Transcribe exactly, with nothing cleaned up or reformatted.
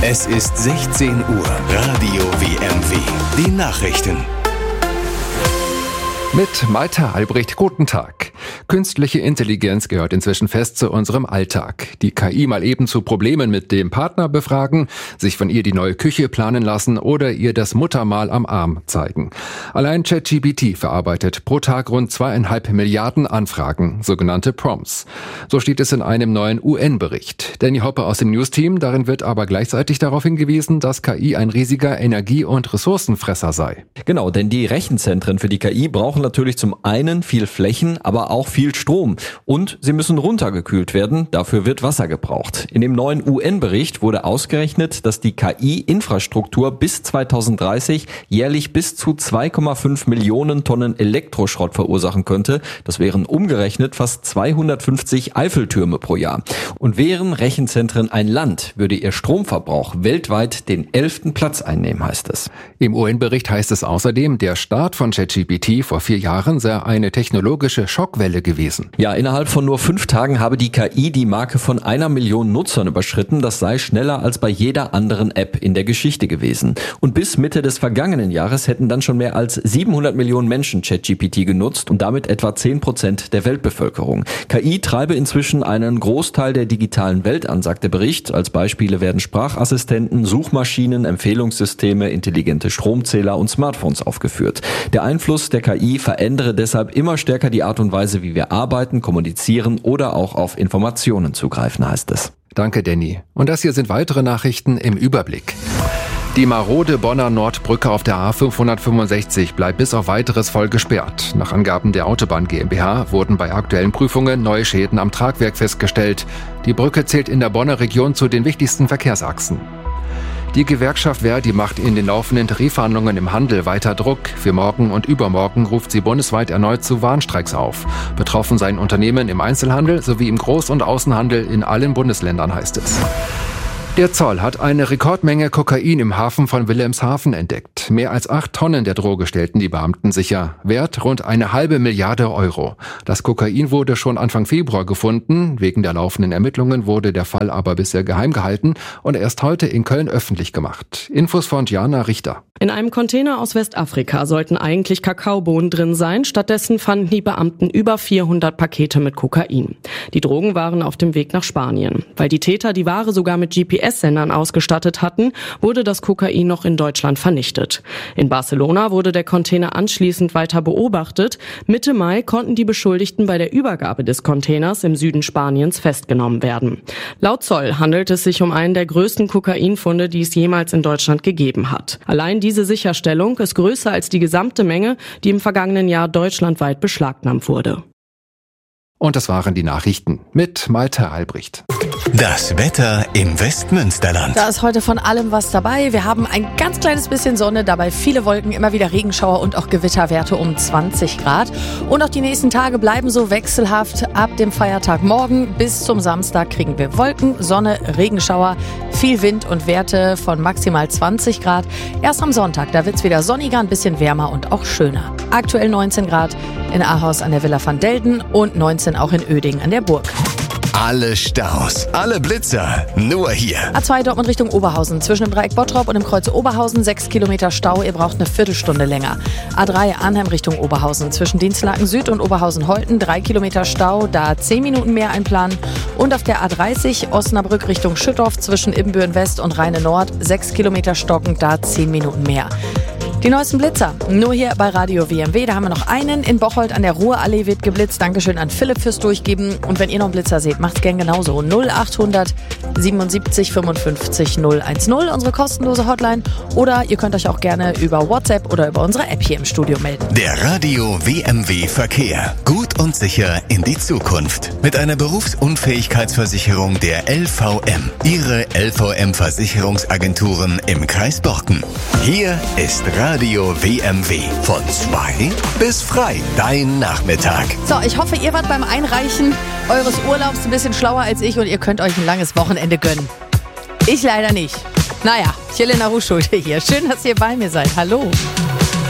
Es ist sechzehn Uhr. Radio W M W. Die Nachrichten. Mit Malte Albrecht, guten Tag. Künstliche Intelligenz gehört inzwischen fest zu unserem Alltag. Die K I mal eben zu Problemen mit dem Partner befragen, sich von ihr die neue Küche planen lassen oder ihr das Muttermal am Arm zeigen. Allein ChatGPT verarbeitet pro Tag rund zweieinhalb Milliarden Anfragen, sogenannte Prompts. So steht es in einem neuen U N-Bericht. Danny Hoppe aus dem News-Team, darin wird aber gleichzeitig darauf hingewiesen, dass K I ein riesiger Energie- und Ressourcenfresser sei. Genau, denn die Rechenzentren für die K I brauchen natürlich zum einen viel Flächen, aber auch viel Strom. Und sie müssen runtergekühlt werden, dafür wird Wasser gebraucht. In dem neuen U N-Bericht wurde ausgerechnet, dass die K I-Infrastruktur bis zweitausenddreißig jährlich bis zu zwei Komma fünf Millionen Tonnen Elektroschrott verursachen könnte. Das wären umgerechnet fast zweihundertfünfzig Eiffeltürme pro Jahr. Und wären Rechenzentren ein Land, würde ihr Stromverbrauch weltweit den elften Platz einnehmen, heißt es. Im U N-Bericht heißt es außerdem, der Start von ChatGPT vor vier Jahren sei eine technologische Schockwelle gewesen. Ja, innerhalb von nur fünf Tagen habe die K I die Marke von einer Million Nutzern überschritten. Das sei schneller als bei jeder anderen App in der Geschichte gewesen. Und bis Mitte des vergangenen Jahres hätten dann schon mehr als siebenhundert Millionen Menschen ChatGPT genutzt und damit etwa zehn Prozent der Weltbevölkerung. K I treibe inzwischen einen Großteil der digitalen Welt an, sagt der Bericht. Als Beispiele werden Sprachassistenten, Suchmaschinen, Empfehlungssysteme, intelligente Stromzähler und Smartphones aufgeführt. Der Einfluss der K I verändere deshalb immer stärker die Art und Weise, wie wir arbeiten, kommunizieren oder auch auf Informationen zugreifen, heißt es. Danke, Danny. Und das hier sind weitere Nachrichten im Überblick. Die marode Bonner Nordbrücke auf der A fünfhundertfünfundsechzig bleibt bis auf weiteres voll gesperrt. Nach Angaben der Autobahn GmbH wurden bei aktuellen Prüfungen neue Schäden am Tragwerk festgestellt. Die Brücke zählt in der Bonner Region zu den wichtigsten Verkehrsachsen. Die Gewerkschaft Verdi macht in den laufenden Tarifverhandlungen im Handel weiter Druck. Für morgen und übermorgen ruft sie bundesweit erneut zu Warnstreiks auf. Betroffen seien Unternehmen im Einzelhandel sowie im Groß- und Außenhandel in allen Bundesländern, heißt es. Der Zoll hat eine Rekordmenge Kokain im Hafen von Wilhelmshaven entdeckt. Mehr als acht Tonnen der Droge stellten die Beamten sicher. Wert rund eine halbe Milliarde Euro. Das Kokain wurde schon Anfang Februar gefunden. Wegen der laufenden Ermittlungen wurde der Fall aber bisher geheim gehalten und erst heute in Köln öffentlich gemacht. Infos von Jana Richter. In einem Container aus Westafrika sollten eigentlich Kakaobohnen drin sein. Stattdessen fanden die Beamten über vierhundert Pakete mit Kokain. Die Drogen waren auf dem Weg nach Spanien. Weil die Täter die Ware sogar mit G P S-Sendern ausgestattet hatten, wurde das Kokain noch in Deutschland vernichtet. In Barcelona wurde der Container anschließend weiter beobachtet. Mitte Mai konnten die Beschuldigten bei der Übergabe des Containers im Süden Spaniens festgenommen werden. Laut Zoll handelt es sich um einen der größten Kokainfunde, die es jemals in Deutschland gegeben hat. Allein diese Sicherstellung ist größer als die gesamte Menge, die im vergangenen Jahr deutschlandweit beschlagnahmt wurde. Und das waren die Nachrichten mit Malte Albrecht. Das Wetter im Westmünsterland. Da ist heute von allem was dabei. Wir haben ein ganz kleines bisschen Sonne, dabei viele Wolken, immer wieder Regenschauer und auch Gewitterwerte um zwanzig Grad. Und auch die nächsten Tage bleiben so wechselhaft. Ab dem Feiertag morgen bis zum Samstag kriegen wir Wolken, Sonne, Regenschauer, viel Wind und Werte von maximal zwanzig Grad. Erst am Sonntag, da wird's wieder sonniger, ein bisschen wärmer und auch schöner. Aktuell neunzehn Grad in Ahaus an der Villa van Delden und neunzehn auch in Oeding an der Burg. Alle Staus, alle Blitzer, nur hier. A zwei Dortmund Richtung Oberhausen. Zwischen dem Dreieck Bottrop und dem Kreuz Oberhausen sechs Kilometer Stau. Ihr braucht eine Viertelstunde länger. A drei Arnhem Richtung Oberhausen. Zwischen Dienstlaken Süd und Oberhausen-Holten drei Kilometer Stau. Da zehn Minuten mehr einplanen. Und auf der A dreißig Osnabrück Richtung Schüttorf zwischen Ibbenbüren West und Rheine Nord sechs Kilometer stockend. Da zehn Minuten mehr. Die neuesten Blitzer, nur hier bei Radio W M W. Da haben wir noch einen. In Bocholt an der Ruhrallee wird geblitzt. Dankeschön an Philipp fürs Durchgeben. Und wenn ihr noch einen Blitzer seht, macht's gern genauso. null achthundert siebenundsiebzig fünfundfünfzig null eins null, unsere kostenlose Hotline. Oder ihr könnt euch auch gerne über WhatsApp oder über unsere App hier im Studio melden. Der Radio W M W Verkehr. Gut und sicher in die Zukunft. Mit einer Berufsunfähigkeitsversicherung der L V M. Ihre L V M-Versicherungsagenturen im Kreis Borken. Hier ist Radio W M W. Von zwei bis frei. Dein Nachmittag. So, ich hoffe, ihr wart beim Einreichen eures Urlaubs ein bisschen schlauer als ich und ihr könnt euch ein langes Wochenende gönnen. Ich leider nicht. Naja, Jelena Ruhschulte hier. Schön, dass ihr bei mir seid. Hallo.